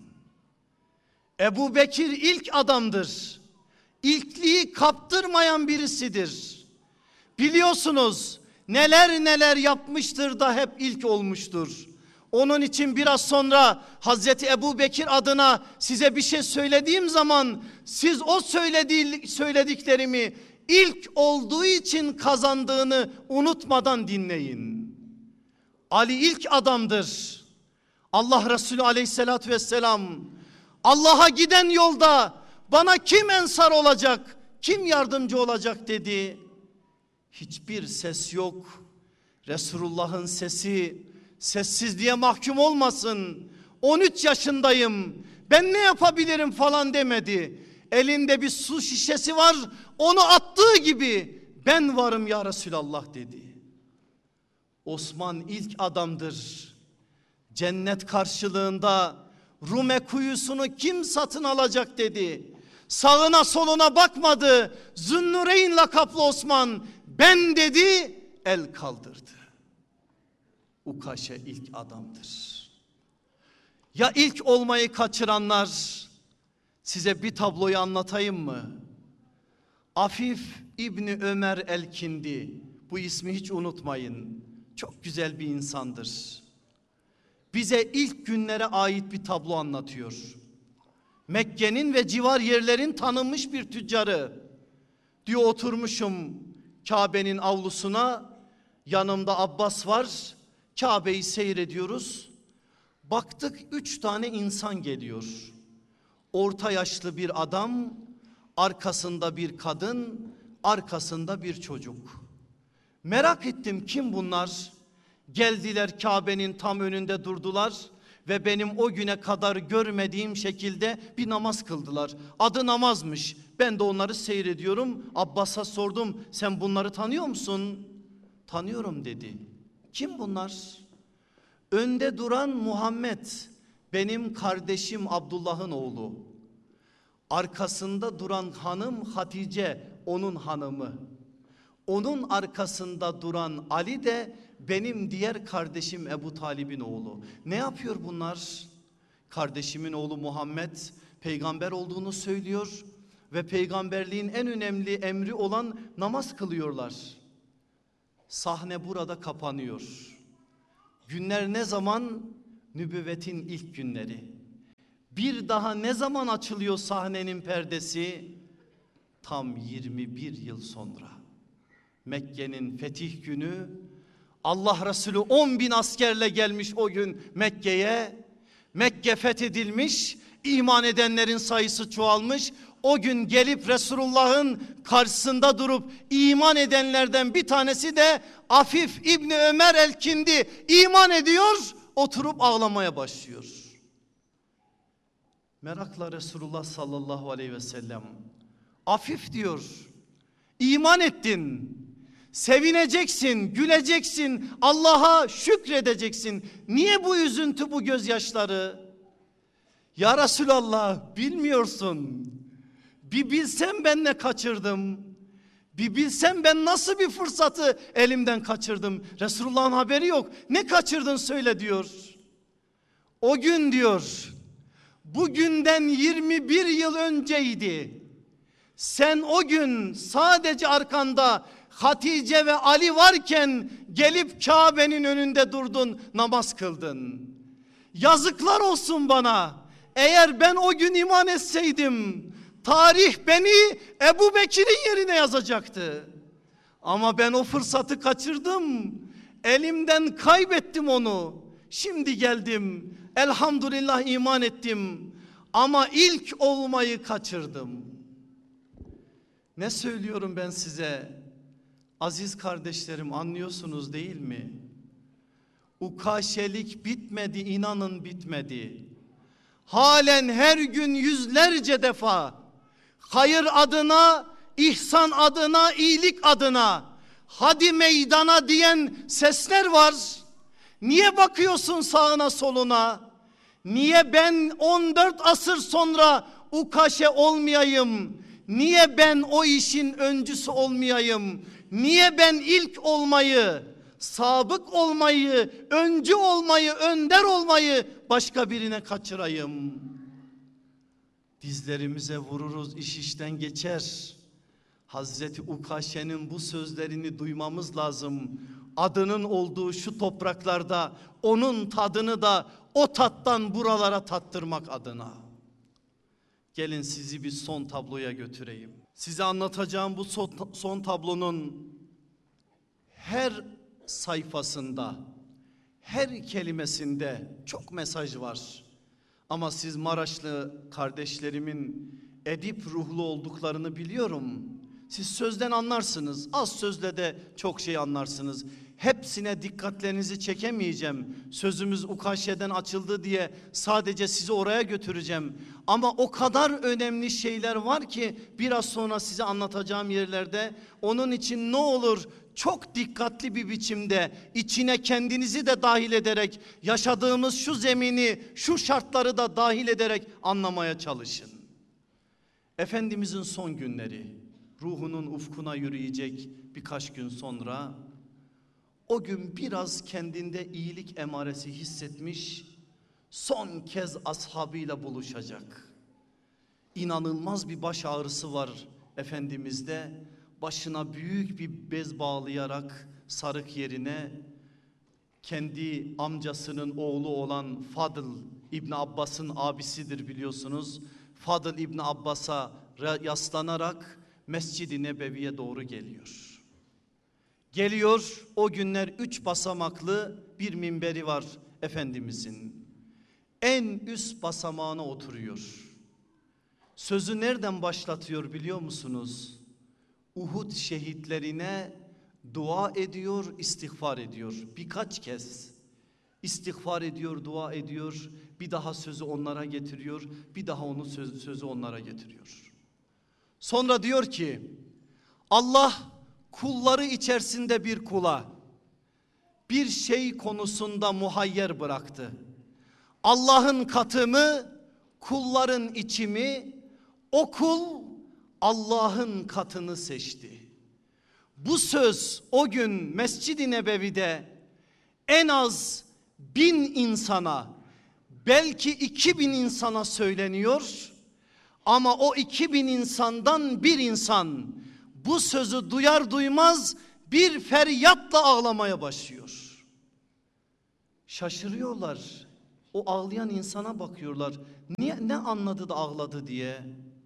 Ebu Bekir ilk adamdır. İlkliği kaptırmayan birisidir. Biliyorsunuz neler neler yapmıştır da hep ilk olmuştur. Onun için biraz sonra Hazreti Ebu Bekir adına size bir şey söylediğim zaman siz o söylediği, söylediklerimi ilk olduğu için kazandığını unutmadan dinleyin. Ali ilk adamdır. Allah Resulü aleyhissalatü vesselam Allah'a giden yolda bana kim ensar olacak, kim yardımcı olacak dedi. Hiçbir ses yok. Resulullah'ın sesi sessizliğe mahkum olmasın. on üç yaşındayım, ben ne yapabilirim falan demedi. Elinde bir su şişesi var, onu attığı gibi ben varım ya Resulallah dedi. Osman ilk adamdır. Cennet karşılığında Rume kuyusunu kim satın alacak dedi. Sağına soluna bakmadı. Zünnureyn lakaplı Osman ben dedi, el kaldırdı. Ukaşe ilk adamdır. Ya ilk olmayı kaçıranlar, size bir tabloyu anlatayım mı? Afif İbni Ömer el-Kindi, bu ismi hiç unutmayın. Çok güzel bir insandır. Bize ilk günlere ait bir tablo anlatıyor. Mekke'nin ve civar yerlerin tanınmış bir tüccarı. Diyor oturmuşum Kabe'nin avlusuna, yanımda Abbas var. Kabe'yi seyrediyoruz. Baktık üç tane insan geliyor. Orta yaşlı bir adam, arkasında bir kadın, arkasında bir çocuk. Merak ettim kim bunlar? Geldiler Kabe'nin tam önünde durdular ve benim o güne kadar görmediğim şekilde bir namaz kıldılar. Adı namazmış. Ben de onları seyrediyorum. Abbas'a sordum, sen bunları tanıyor musun? Tanıyorum dedi. Kim bunlar? Önde duran Muhammed, benim kardeşim Abdullah'ın oğlu. Arkasında duran hanım Hatice, onun hanımı. Onun arkasında duran Ali de benim diğer kardeşim Ebu Talib'in oğlu. Ne yapıyor bunlar? Kardeşimin oğlu Muhammed peygamber olduğunu söylüyor. ve peygamberliğin en önemli emri olan namaz kılıyorlar. Sahne burada kapanıyor. Günler ne zaman? Nübüvvetin ilk günleri. Bir daha ne zaman açılıyor sahnenin perdesi? Tam yirmi bir yıl sonra. Mekke'nin fetih günü, Allah Resulü on bin askerle gelmiş o gün Mekke'ye. Mekke fethedilmiş, iman edenlerin sayısı çoğalmış. O gün gelip Resulullah'ın karşısında durup iman edenlerden bir tanesi de Afif İbni Ömer el-Kindi iman ediyor, oturup ağlamaya başlıyor. Merakla Resulullah sallallahu aleyhi ve sellem, Afif diyor, iman ettin, sevineceksin, güleceksin, Allah'a şükredeceksin. Niye bu üzüntü, bu gözyaşları? Ya Resulallah, bilmiyorsun. Bir bilsem ben ne kaçırdım. Bir bilsem ben nasıl bir fırsatı elimden kaçırdım. Resulullah'ın haberi yok. Ne kaçırdın söyle diyor. O gün diyor, bugünden yirmi bir yıl önceydi. Sen o gün sadece arkanda Hatice ve Ali varken gelip Kabe'nin önünde durdun, namaz kıldın. Yazıklar olsun bana. Eğer ben o gün iman etseydim, tarih beni Ebu Bekir'in yerine yazacaktı. Ama ben o fırsatı kaçırdım. Elimden kaybettim onu. Şimdi geldim. Elhamdülillah iman ettim. Ama ilk olmayı kaçırdım. Ne söylüyorum ben size? Aziz kardeşlerim, anlıyorsunuz değil mi? Ukaşelik bitmedi, inanın bitmedi. Halen her gün yüzlerce defa hayır adına, ihsan adına, iyilik adına hadi meydana diyen sesler var. Niye bakıyorsun sağına soluna? Niye ben on dört asır sonra ukaşe olmayayım? Niye ben o işin öncüsü olmayayım? Niye ben ilk olmayı, sabık olmayı, öncü olmayı, önder olmayı başka birine kaçırayım? Dizlerimize vururuz, iş işten geçer. Hazreti Ukaşe'nin bu sözlerini duymamız lazım. Adının olduğu şu topraklarda onun tadını da o tattan buralara tattırmak adına. Gelin sizi bir son tabloya götüreyim. Size anlatacağım bu son tablonun her sayfasında, her kelimesinde çok mesaj var. Ama siz Maraşlı kardeşlerimin edip ruhlu olduklarını biliyorum. Siz sözden anlarsınız, az sözle de çok şey anlarsınız. Hepsine dikkatlerinizi çekemeyeceğim. Sözümüz Ukaşe'den açıldı diye sadece sizi oraya götüreceğim. Ama o kadar önemli şeyler var ki biraz sonra size anlatacağım yerlerde. Onun için ne olur çok dikkatli bir biçimde içine kendinizi de dahil ederek, yaşadığımız şu zemini, şu şartları da dahil ederek anlamaya çalışın. Efendimizin son günleri, ruhunun ufkuna yürüyecek birkaç gün sonra, o gün biraz kendinde iyilik emaresi hissetmiş, son kez ashabıyla buluşacak. İnanılmaz bir baş ağrısı var Efendimiz'de. Başına büyük bir bez bağlayarak sarık yerine kendi amcasının oğlu olan Fadıl İbni Abbas'ın abisidir biliyorsunuz. Fadıl İbni Abbas'a yaslanarak Mescid-i Nebevi'ye doğru geliyor. Geliyor, o günler üç basamaklı bir minberi var Efendimizin. En üst basamağına oturuyor. Sözü nereden başlatıyor biliyor musunuz? Uhud şehitlerine dua ediyor, istiğfar ediyor. Birkaç kez istiğfar ediyor, dua ediyor. Bir daha sözü onlara getiriyor. Bir daha onun sözü, sözü onlara getiriyor. Sonra diyor ki, Allah kulları içerisinde bir kula bir şey konusunda muhayyer bıraktı. Allah'ın katı mı, kulların içi mi? O kul Allah'ın katını seçti. Bu söz o gün Mescid-i Nebevi'de en az bin insana, belki iki bin insana söyleniyor. Ama o iki bin insandan bir insan bu sözü duyar duymaz bir feryatla ağlamaya başlıyor. Şaşırıyorlar. O ağlayan insana bakıyorlar. Niye, ne anladı da ağladı diye.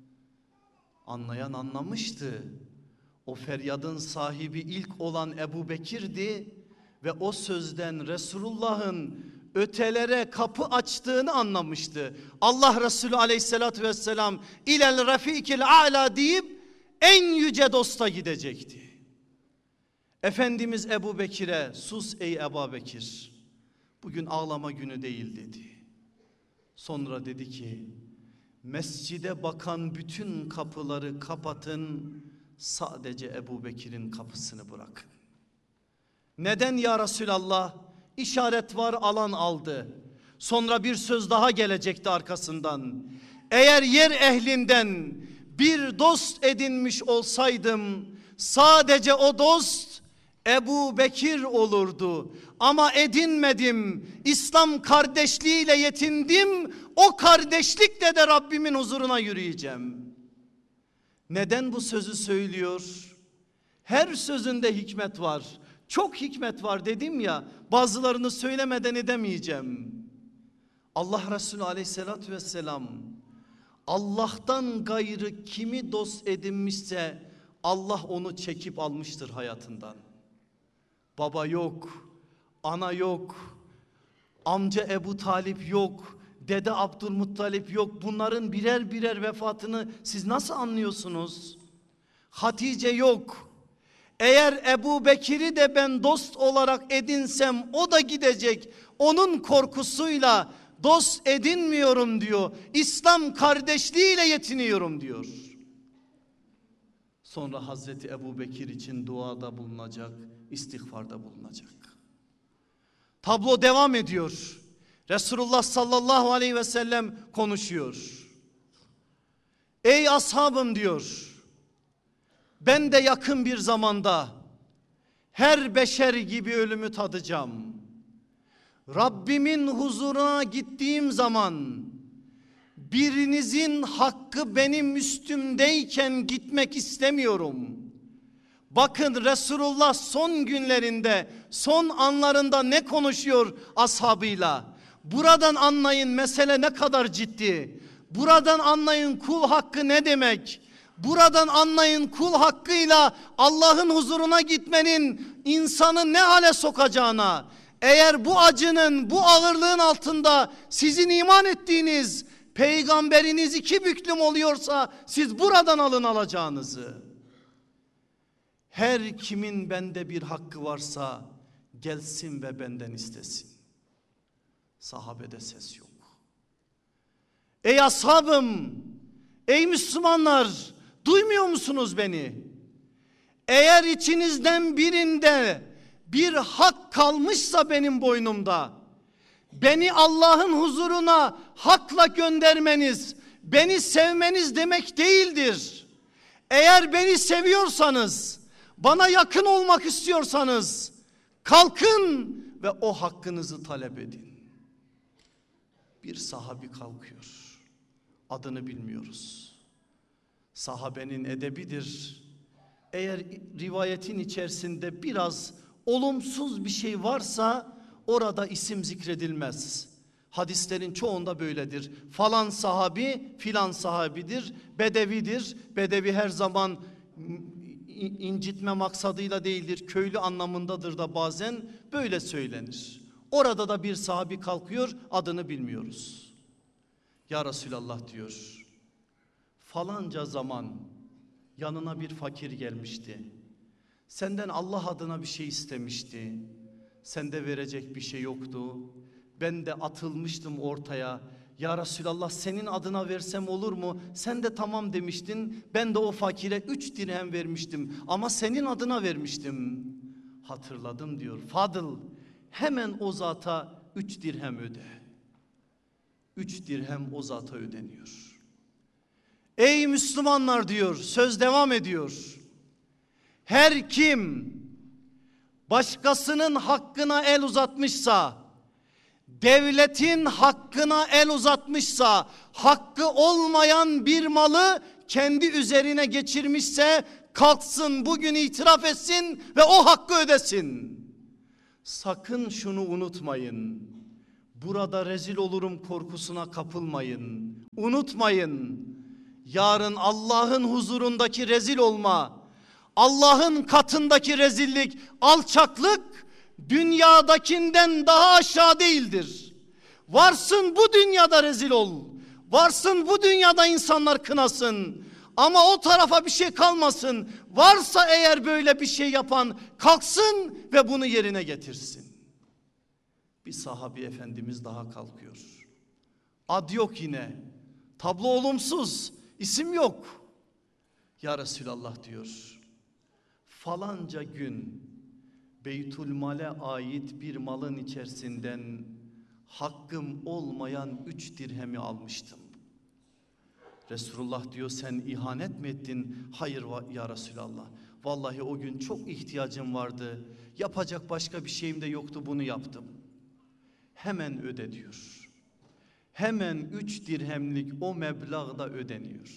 Anlayan anlamıştı. O feryadın sahibi ilk olan Ebu Bekir'di ve o sözden Resulullah'ın ötelere kapı açtığını anlamıştı. Allah Resulü aleyhissalatü vesselam ilel rafikil a'la deyip en yüce dosta gidecekti. Efendimiz Ebu Bekir'e sus ey Ebu Bekir, bugün ağlama günü değil dedi. Sonra dedi ki mescide bakan bütün kapıları kapatın, sadece Ebu Bekir'in kapısını bırakın. Neden ya Resulallah? İşaret var, alan aldı. Sonra bir söz daha gelecekti arkasından. Eğer yer ehlinden bir dost edinmiş olsaydım sadece o dost Ebu Bekir olurdu. Ama edinmedim. İslam kardeşliğiyle yetindim. O kardeşlikle de Rabbimin huzuruna yürüyeceğim. Neden bu sözü söylüyor? Her sözünde hikmet var. Çok hikmet var dedim ya, bazılarını söylemeden edemeyeceğim. Allah Resulü aleyhissalatü vesselam Allah'tan gayrı kimi dost edinmişse Allah onu çekip almıştır hayatından. Baba yok, ana yok, amca Ebu Talip yok, dede Abdülmuttalip yok. Bunların birer birer vefatını siz nasıl anlıyorsunuz? Hatice yok. Eğer Ebu Bekir'i de ben dost olarak edinsem o da gidecek. Onun korkusuyla dost edinmiyorum diyor. İslam kardeşliğiyle yetiniyorum diyor. Sonra Hazreti Ebu Bekir için duada bulunacak, istiğfarda bulunacak. Tablo devam ediyor. Resulullah sallallahu aleyhi ve sellem konuşuyor. Ey ashabım diyor. Ben de yakın bir zamanda her beşer gibi ölümü tadacağım. Rabbimin huzuruna gittiğim zaman birinizin hakkı benim üstümdeyken gitmek istemiyorum. Bakın Resulullah son günlerinde, son anlarında ne konuşuyor ashabıyla? Buradan anlayın mesele ne kadar ciddi. Buradan anlayın kul hakkı ne demek? Buradan anlayın kul hakkıyla Allah'ın huzuruna gitmenin insanı ne hale sokacağına. Eğer bu acının, bu ağırlığın altında sizin iman ettiğiniz peygamberiniz iki büklüm oluyorsa siz buradan alın alacağınızı. Her kimin bende bir hakkı varsa gelsin ve benden istesin. Sahabede ses yok. Ey ashabım, ey Müslümanlar, duymuyor musunuz beni? Eğer içinizden birinde bir hak kalmışsa benim boynumda, beni Allah'ın huzuruna hakla göndermeniz, beni sevmeniz demek değildir. Eğer beni seviyorsanız, bana yakın olmak istiyorsanız, kalkın ve o hakkınızı talep edin. Bir sahabi kalkıyor. Adını bilmiyoruz. Sahabenin edebidir. Eğer rivayetin içerisinde biraz olumsuz bir şey varsa orada isim zikredilmez. Hadislerin çoğunda böyledir. Falan sahabi filan sahabidir. Bedevidir. Bedevi her zaman incitme maksadıyla değildir. Köylü anlamındadır da bazen böyle söylenir. Orada da bir sahabi kalkıyor, adını bilmiyoruz. Ya Resulallah diyor, falanca zaman yanına bir fakir gelmişti. Senden Allah adına bir şey istemişti. Sende verecek bir şey yoktu. Ben de atılmıştım ortaya. Ya Resulallah senin adına versem olur mu? Sen de tamam demiştin. Ben de o fakire üç dirhem vermiştim. Ama senin adına vermiştim. Hatırladım diyor. Fadıl, hemen o zata üç dirhem öde. Üç dirhem o zata ödeniyor. Ey Müslümanlar diyor, söz devam ediyor. Her kim başkasının hakkına el uzatmışsa, devletin hakkına el uzatmışsa, hakkı olmayan bir malı kendi üzerine geçirmişse kalksın bugün itiraf etsin ve o hakkı ödesin. Sakın şunu unutmayın. Burada rezil olurum korkusuna kapılmayın. Unutmayın. Yarın Allah'ın huzurundaki rezil olma, Allah'ın katındaki rezillik, alçaklık dünyadakinden daha aşağı değildir. Varsın bu dünyada rezil ol. Varsın bu dünyada insanlar kınasın. Ama o tarafa bir şey kalmasın. Varsa eğer böyle bir şey yapan kalksın ve bunu yerine getirsin. Bir sahabi efendimiz daha kalkıyor. Ad yok yine. Tablo olumsuz. İsim yok. Ya Resulallah diyor. Falanca gün Beytülmal'e ait bir malın içerisinden hakkım olmayan üç dirhemi almıştım. Resulullah diyor sen ihanet mi ettin? Hayır ya Resulallah. Vallahi o gün çok ihtiyacım vardı. Yapacak başka bir şeyim de yoktu, bunu yaptım. Hemen öde diyor. Hemen üç dirhemlik o meblağda ödeniyor.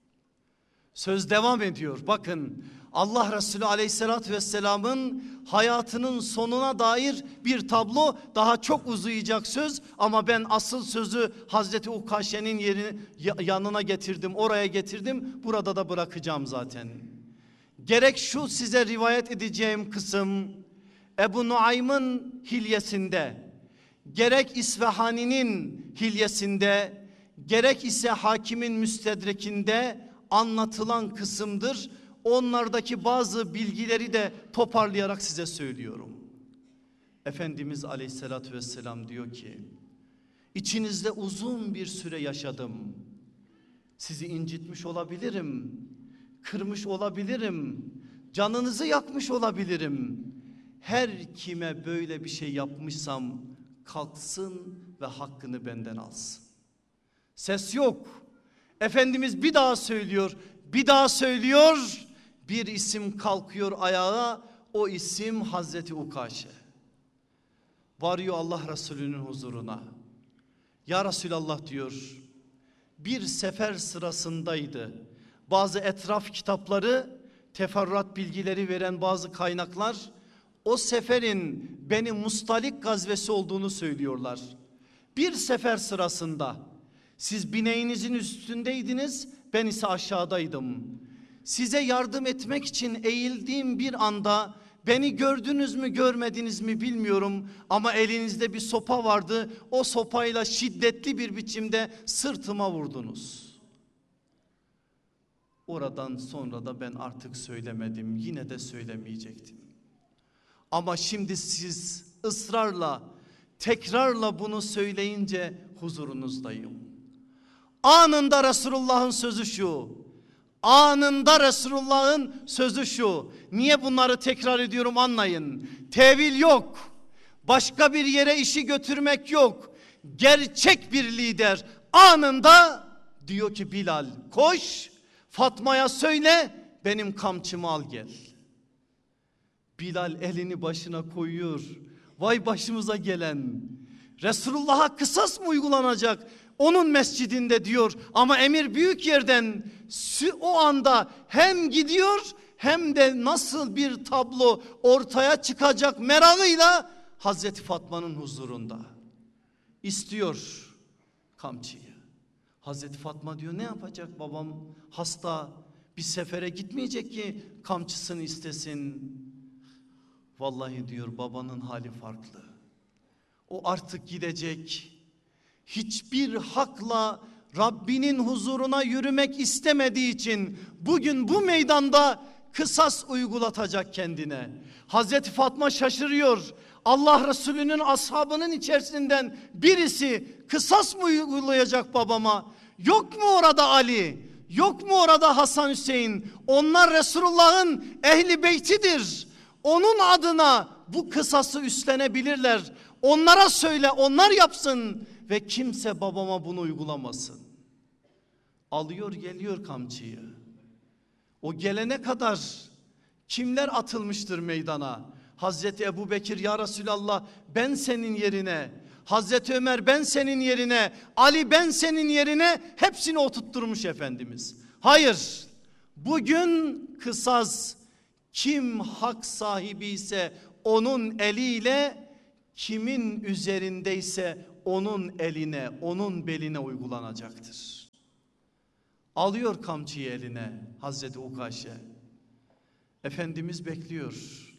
Söz devam ediyor. Bakın Allah Resulü Aleyhisselatü Vesselam'ın hayatının sonuna dair bir tablo, daha çok uzayacak söz ama ben asıl sözü Hazreti Ukaşe'nin yerini yanına getirdim, oraya getirdim, burada da bırakacağım zaten. Gerek şu size rivayet edeceğim kısım Ebu Nuaym'ın hilyesinde, gerek İsvahani'nin hilyesinde, gerek ise Hakim'in müstedrekinde anlatılan kısımdır. Onlardaki bazı bilgileri de toparlayarak size söylüyorum. Efendimiz Aleyhisselatü Vesselam diyor ki, içinizde uzun bir süre yaşadım. Sizi incitmiş olabilirim, kırmış olabilirim, canınızı yakmış olabilirim. Her kime böyle bir şey yapmışsam kalksın ve hakkını benden alsın. Ses yok. Efendimiz bir daha söylüyor, bir daha söylüyor. Bir isim kalkıyor ayağa, o isim Hazreti Ukaşe. Varıyor Allah Resulü'nün huzuruna. Ya Resulallah diyor, bir sefer sırasındaydı. Bazı etraf kitapları, teferruat bilgileri veren bazı kaynaklar o seferin Beni Mustalik gazvesi olduğunu söylüyorlar. Bir sefer sırasında siz bineğinizin üstündeydiniz, ben ise aşağıdaydım. Size yardım etmek için eğildiğim bir anda beni gördünüz mü görmediniz mi bilmiyorum ama elinizde bir sopa vardı. O sopayla şiddetli bir biçimde sırtıma vurdunuz. Oradan sonra da ben artık söylemedim, yine de söylemeyecektim. Ama şimdi siz ısrarla, tekrarla bunu söyleyince huzurunuzdayım. Anında Resulullah'ın sözü şu. Anında Resulullah'ın sözü şu. Niye bunları tekrar ediyorum anlayın. Tevil yok. Başka bir yere işi götürmek yok. Gerçek bir lider anında diyor ki Bilal koş Fatma'ya söyle benim kamçımı al gel. Bilal elini başına koyuyor. Vay başımıza gelen. Resulullah'a kısas mı uygulanacak? Onun mescidinde diyor ama emir büyük yerden o anda hem gidiyor hem de nasıl bir tablo ortaya çıkacak merakıyla Hazreti Fatma'nın huzurunda istiyor kamçıyı. Hazreti Fatma diyor ne yapacak babam hasta bir sefere gitmeyecek ki kamçısını istesin. Vallahi diyor babanın hali farklı. O artık gidecek. Hiçbir hakla Rabbinin huzuruna yürümek istemediği için bugün bu meydanda kısas uygulatacak kendine. Hazreti Fatma şaşırıyor. Allah Resulü'nün ashabının içerisinden birisi kısas mı uygulayacak babama? Yok mu orada Ali? Yok mu orada Hasan Hüseyin? Onlar Resulullah'ın ehli beytidir. Onun adına bu kısası üstlenebilirler. Onlara söyle, onlar yapsın ve kimse babama bunu uygulamasın. Alıyor geliyor kamçıyı. O gelene kadar kimler atılmıştır meydana? Hazreti Ebubekir ya Resulallah ben senin yerine, Hazreti Ömer ben senin yerine, Ali ben senin yerine, hepsini oturtturmuş Efendimiz. Hayır, bugün kısas kim hak sahibi ise onun eliyle, kimin üzerindeyse onun eline, onun beline uygulanacaktır. Alıyor kamçıyı eline Hazreti Ukaşe. Efendimiz bekliyor.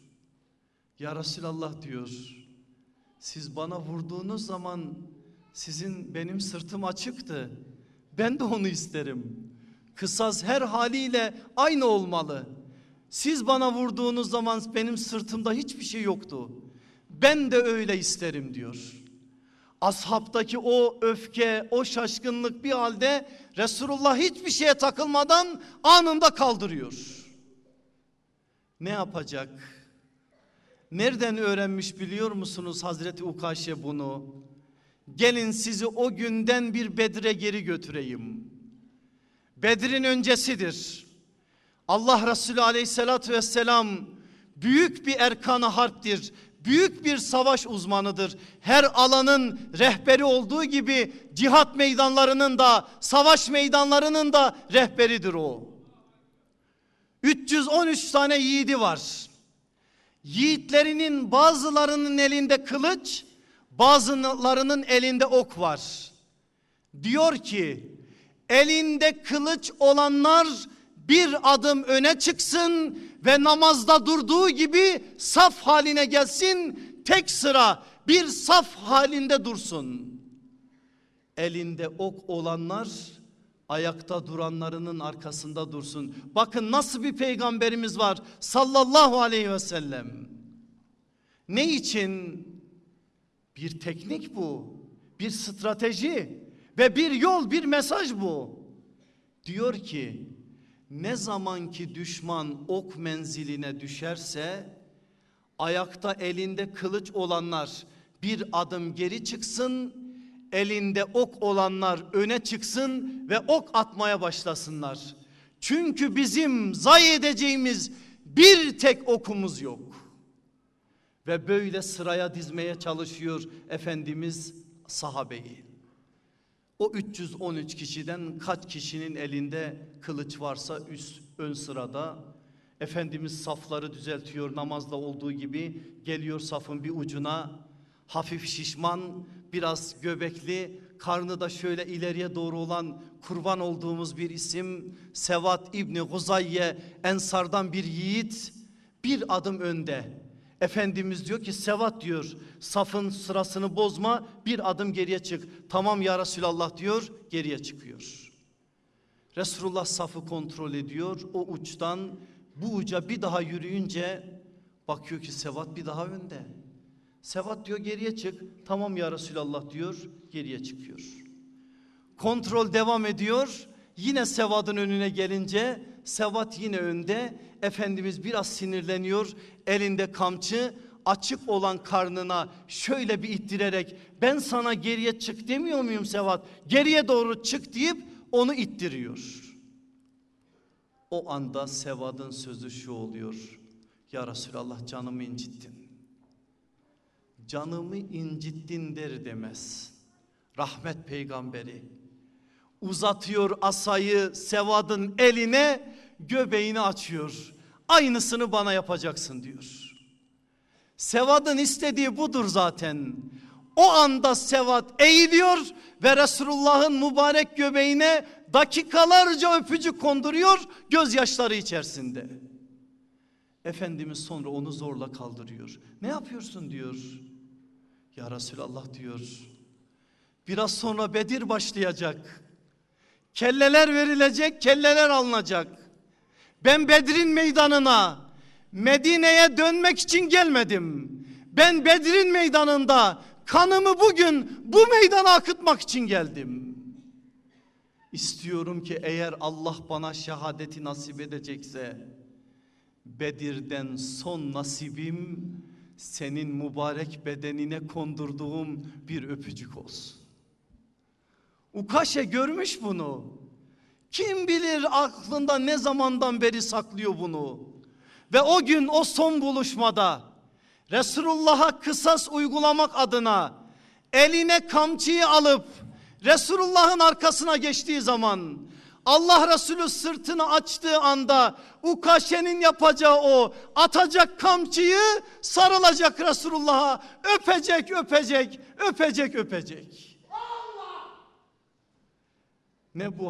Ya Resulallah diyor, siz bana vurduğunuz zaman sizin benim sırtım açıktı. Ben de onu isterim. Kısas her haliyle aynı olmalı. Siz bana vurduğunuz zaman benim sırtımda hiçbir şey yoktu. Ben de öyle isterim diyor. Ashabtaki o öfke, o şaşkınlık bir halde Resulullah hiçbir şeye takılmadan anında kaldırıyor. Ne yapacak? Nereden öğrenmiş biliyor musunuz Hazreti Ukaşe bunu? Gelin sizi o günden bir Bedir'e geri götüreyim. Bedir'in öncesidir. Allah Resulü aleyhissalatü vesselam büyük bir erkan-ı harptir. Büyük bir savaş uzmanıdır. Her alanın rehberi olduğu gibi cihat meydanlarının da, savaş meydanlarının da rehberidir o. üç yüz on üç tane yiğidi var. Yiğitlerinin bazılarının elinde kılıç, bazılarının elinde ok var. Diyor ki elinde kılıç olanlar bir adım öne çıksın ve namazda durduğu gibi saf haline gelsin, tek sıra bir saf halinde dursun. Elinde ok olanlar ayakta duranlarının arkasında dursun. Bakın nasıl bir peygamberimiz var sallallahu aleyhi ve sellem. Ne için? Bir teknik bu, bir strateji ve bir yol, bir mesaj bu. Diyor ki ne zaman ki düşman ok menziline düşerse ayakta elinde kılıç olanlar bir adım geri çıksın, elinde ok olanlar öne çıksın ve ok atmaya başlasınlar. Çünkü bizim zayi edeceğimiz bir tek okumuz yok. Ve böyle sıraya dizmeye çalışıyor Efendimiz sahabeyi. O üç yüz on üç kişiden kaç kişinin elinde kılıç varsa üst ön sırada Efendimiz safları düzeltiyor, namazda olduğu gibi geliyor safın bir ucuna, hafif şişman, biraz göbekli, karnı da şöyle ileriye doğru olan kurban olduğumuz bir isim Sevat İbni Guzayye Ensar'dan bir yiğit bir adım önde. Efendimiz diyor ki Sevat diyor safın sırasını bozma, bir adım geriye çık. Tamam ya Resulallah diyor, geriye çıkıyor. Resulullah safı kontrol ediyor, o uçtan bu uca bir daha yürüyünce bakıyor ki Sevat bir daha önde. Sevat diyor geriye çık. Tamam ya Resulallah diyor, geriye çıkıyor. Kontrol devam ediyor. Yine Sevat'ın önüne gelince Sevat yine önde. Efendimiz biraz sinirleniyor. Elinde kamçı, açık olan karnına şöyle bir ittirerek ben sana geriye çık demiyor muyum Sevat? Geriye doğru çık deyip onu ittiriyor. O anda Sevat'ın sözü şu oluyor. Ya Resulallah canımı incittin. Canımı incittin der demez. Rahmet peygamberi uzatıyor asayı Sevat'ın eline, göbeğini açıyor. Aynısını bana yapacaksın diyor. Sevat'ın istediği budur zaten. O anda Sevat eğiliyor ve Resulullah'ın mübarek göbeğine dakikalarca öpücük konduruyor gözyaşları içerisinde. Efendimiz sonra onu zorla kaldırıyor. Ne yapıyorsun diyor. Ya Resulallah diyor. Biraz sonra Bedir başlayacak. Kelleler verilecek, kelleler alınacak. Ben Bedir'in meydanına, Medine'ye dönmek için gelmedim. Ben Bedir'in meydanında kanımı bugün bu meydana akıtmak için geldim. İstiyorum ki eğer Allah bana şehadeti nasip edecekse, Bedir'den son nasibim senin mübarek bedenine kondurduğum bir öpücük olsun. Ukaşe görmüş bunu. Kim bilir aklında ne zamandan beri saklıyor bunu. Ve o gün o son buluşmada Resulullah'a kısas uygulamak adına eline kamçıyı alıp Resulullah'ın arkasına geçtiği zaman, Allah Resulü sırtını açtığı anda Ukaşe'nin yapacağı o, atacak kamçıyı, sarılacak Resulullah'a, öpecek öpecek öpecek öpecek. Ne bu